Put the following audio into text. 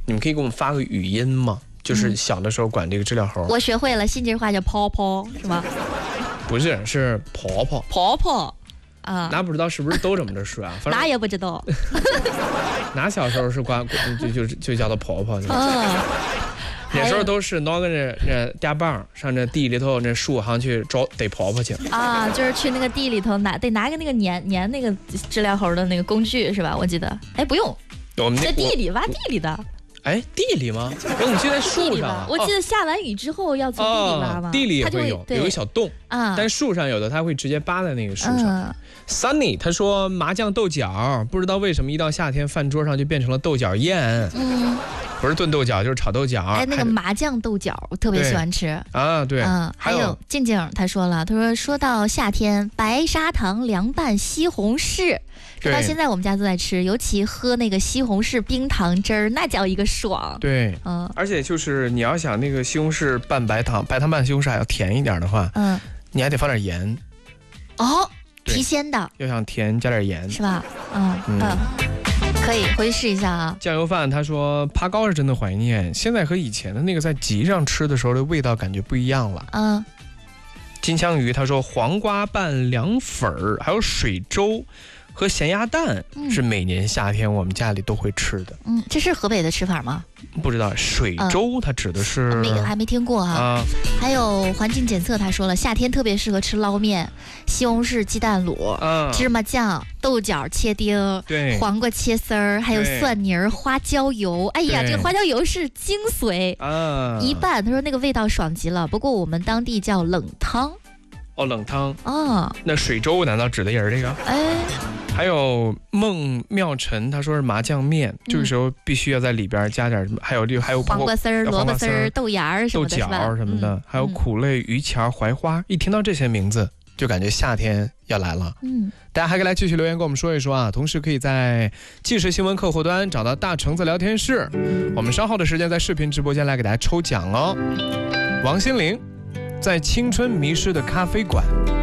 你们可以给我们发个语音吗？就是小的时候管这个知了猴。 我学会了，新津话叫泡泡，是吗？ 不是，是婆婆。 婆婆啊， 那不知道是不是都这么着说啊？反正那也不知道。 那小时候是管就叫她婆婆。那时候都是拿个那大棒上这地里头那树上去找逮婆婆去啊，就是去那个地里头拿个那个粘那个知了猴的那个工具是吧？我记得，哎，不用，在地里挖地里的。 哎，地里吗？我怎么记得在树上？ 我记得下完雨之后要从地里挖吗？ 地里也会有个小洞啊，但树上有的它会直接扒在那个树上。Sunny 他说麻酱豆角，不知道为什么一到夏天饭桌上就变成了豆角宴。不是炖豆角就是炒豆角。 哎，那个麻酱豆角我特别喜欢吃啊。对， 还有静静他说了，他说到夏天白砂糖凉拌西红柿。到现在我们家都在吃，尤其喝那个西红柿冰糖汁儿，那叫一个爽。 对，而且就是你要想那个西红柿拌白糖拌西红柿还要甜一点的话，你还得放点盐。 哦，提鲜的。 要想甜加点盐， 是吧？可以回去试一下啊。 酱油饭他说爬糕是真的怀念，现在和以前的那个在集上吃的时候的味道感觉不一样了。金枪鱼他说黄瓜拌凉粉儿，还有水粥。和咸鸭蛋是每年夏天我们家里都会吃的。 这是河北的吃法吗？ 不知道，水粥它指的是还没听过啊。还有环境检测他说了，夏天特别适合吃捞面，西红柿鸡蛋卤，芝麻酱，豆角切丁， 对， 黄瓜切丝儿，还有蒜泥儿、花椒油。哎呀，这个花椒油是精髓一拌，他说那个味道爽极了。不过我们当地叫冷汤。 冷汤那水粥难道指的也是这个？哎。还有孟妙晨他说是麻酱面，这个时候必须要在里边加点什么，还有黄瓜丝儿、萝卜丝儿、豆芽儿什么的， 豆角什么的，还有苦类、鱼钱、槐花。一听到这些名字，就感觉夏天要来了。大家还可以来继续留言跟我们说一说啊，同时可以在即时新闻客户端找到大橙子聊天室，我们稍后的时间在视频直播间来给大家抽奖哦。王心凌在青春迷失的咖啡馆。